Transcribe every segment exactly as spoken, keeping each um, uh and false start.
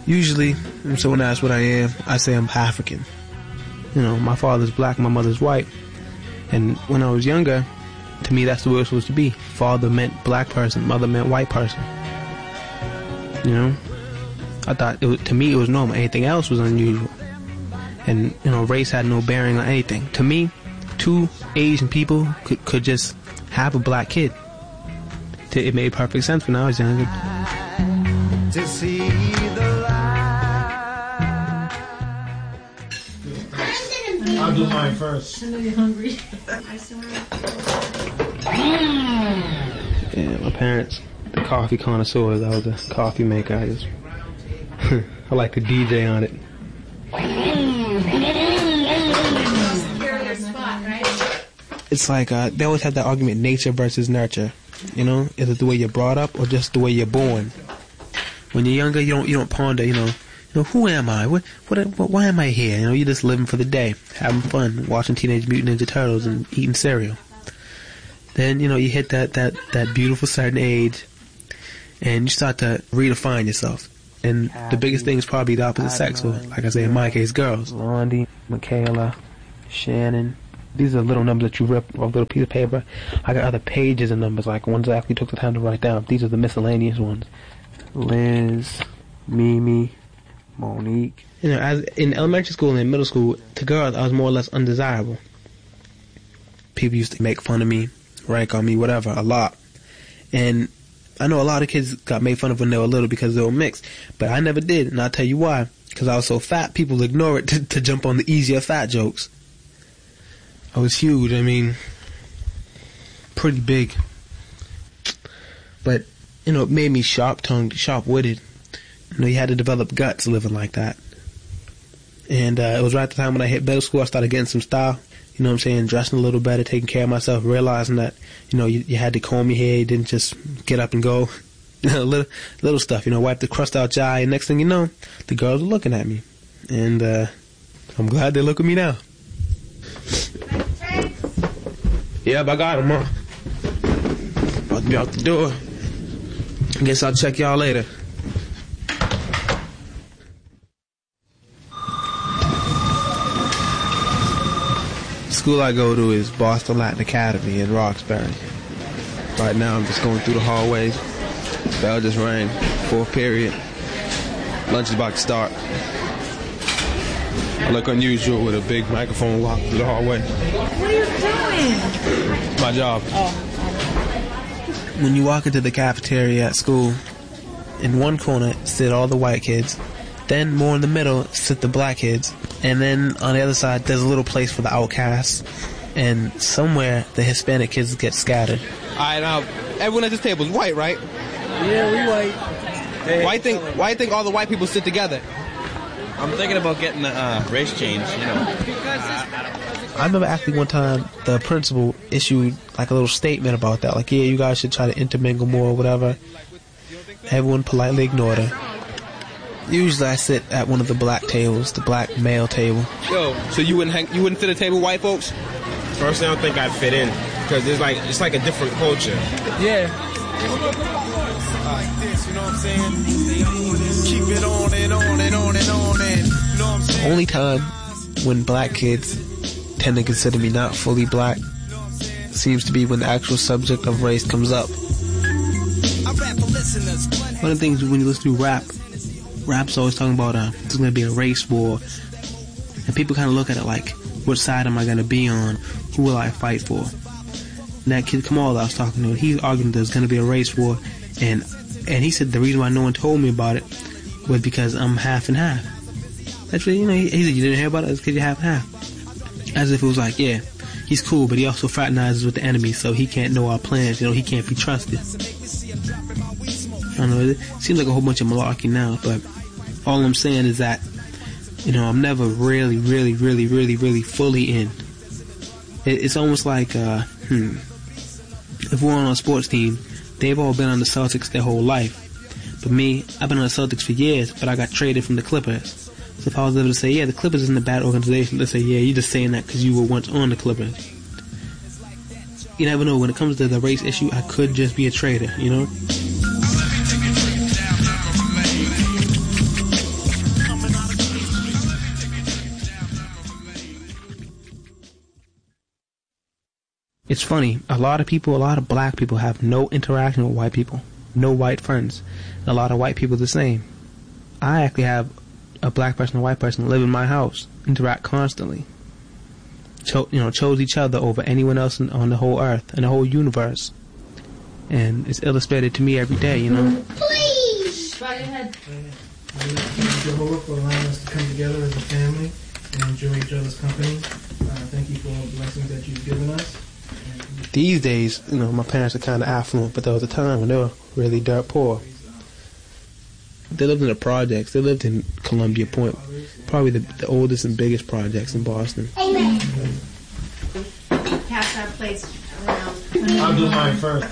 Usually, when someone asks what I am, I say I'm African. You know, my father's black, my mother's white. And when I was younger, to me, that's the way it was supposed to be. Father meant black person, mother meant white person. You know? I thought, it was, to me, it was normal. Anything else was unusual. And, you know, race had no bearing on anything. To me, two Asian people could, could just have a black kid. It made perfect sense when I was younger. To see the I'll do mine first. I know you're hungry. Yeah, my parents, the coffee connoisseurs. I was a coffee maker. I just, I like to D J on it. It's like uh, they always have that argument: nature versus nurture. You know, is it the way you're brought up or just the way you're born? When you're younger, you don't you don't ponder. You know, you know who am I? What what, what why am I here? You know, you're just living for the day, having fun, watching Teenage Mutant Ninja Turtles and eating cereal. Then, you know, you hit that, that, that beautiful certain age, and you start to redefine yourself. And the biggest thing is probably the opposite sex, or, like I say, in my case, girls. Blondie, Michaela, Shannon. These are little numbers that you rip off a little piece of paper. I got other pages of numbers, like ones I actually took the time to write down. These are the miscellaneous ones. Liz, Mimi, Monique. You know, as in elementary school and in middle school, to girls, I was more or less undesirable. People used to make fun of me, rank on me, whatever, a lot. And I know a lot of kids got made fun of when they were little because they were mixed, but I never did, and I'll tell you why. Because I was so fat, people ignore it to, to jump on the easier fat jokes. I was huge, I mean, pretty big. But, you know, it made me sharp-tongued, sharp-witted. You know, you had to develop guts living like that. And uh, it was right at the time when I hit middle school, I started getting some style. You know what I'm saying? Dressing a little better, taking care of myself, realizing that, you know, you, you had to comb your hair, you didn't just get up and go. little, little stuff, you know, wipe the crust out your eye, and next thing you know, the girls are looking at me. And uh, I'm glad they look at me now. Yep, I got them, huh? About to be out the door. I guess I'll check y'all later. School I go to is Boston Latin Academy in Roxbury. Right now I'm just going through the hallways. Bell just rang. Fourth period. Lunch is about to start. I look unusual with a big microphone walking through the hallway. What are you doing? My job. Oh. When you walk into the cafeteria at school, in one corner sit all the white kids. Then more in the middle sit the black kids. And then on the other side, there's a little place for the outcasts. And somewhere, the Hispanic kids get scattered. All right, now, everyone at this table is white, right? Yeah, we white. Hey, why think Why you think all the white people sit together? I'm thinking about getting a uh, race change, you know. I remember actually one time, the principal issued like a little statement about that. Like, yeah, you guys should try to intermingle more or whatever. Everyone politely ignored her. Usually I sit at one of the black tables, the black male table. Yo, so you wouldn't hang, you wouldn't sit at a table with white folks? Personally, I don't think I'd fit in because it's like it's like a different culture. Yeah. Like this, you know what I'm saying? Keep it on and on and on and on and, you know what I'm saying? Only time when black kids tend to consider me not fully black seems to be when the actual subject of race comes up. One of the things when you listen to rap, rap's always talking about uh, there's going to be a race war, and people kind of look at it like, which side am I going to be on? Who will I fight for? And that kid Kamal that I was talking to, he's arguing there's going to be a race war, and and he said the reason why no one told me about it was because I'm half and half. Actually, you know, he, he said, you didn't hear about it? It's because you're half and half. As if it was like, yeah, he's cool, but he also fraternizes with the enemy, so he can't know our plans, you know, he can't be trusted. I don't know, it seems like a whole bunch of malarkey now, but all I'm saying is that, you know, I'm never really, really, really, really, really fully in. It, it's almost like, uh, hmm, if we're on a sports team, they've all been on the Celtics their whole life. But me, I've been on the Celtics for years, but I got traded from the Clippers. So if I was able to say, yeah, the Clippers isn't a bad organization, they'd say, yeah, you're just saying that because you were once on the Clippers. You never know. When it comes to the race issue, I could just be a traitor, you know? it's funny. A lot of people, a lot of black people have no interaction with white people. No white friends. And a lot of white people the same. I actually have a black person and a white person live in my house, interact constantly. Cho- you know, chose each other over anyone else in, on the whole earth and the whole universe. And it's illustrated to me every day, you know. Please! Go ahead. Thank you, Jehovah, for allowing us to come together as a family and enjoy each other's company. Uh, thank you for all the blessings that you've given us. These days, you know, my parents are kind of affluent, but there was a time when they were really dirt poor. They lived in the projects. They lived in Columbia Point, probably the, the oldest and biggest projects in Boston. Amen. Pass that place around. I'll do mine first.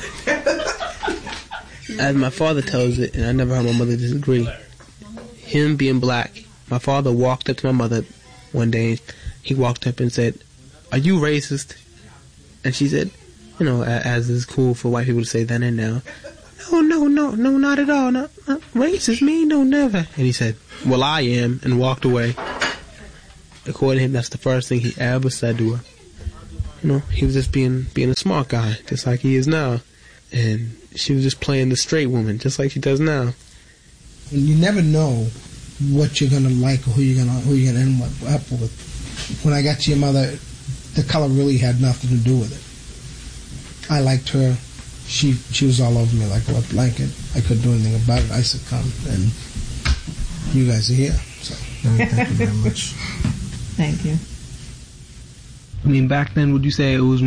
As my father tells it, and I never heard my mother disagree, him being black, my father walked up to my mother one day. He walked up and said, "Are you racist?" And she said, you know, as is cool for white people to say then and now, "No, no, no, no, not at all. Not, not racist, me? No, never." And he said, "Well, I am," and walked away. According to him, that's the first thing he ever said to her. You know, he was just being being a smart guy, just like he is now. And she was just playing the straight woman, just like she does now. You never know what you're gonna like or who you're gonna who you're gonna end up with. When I got to your mother, the color really had nothing to do with it. I liked her. She she was all over me like a wet blanket. I couldn't do anything about it. I succumbed, and you guys are here. So thank you very much. Thank you. I mean, back then, would you say it was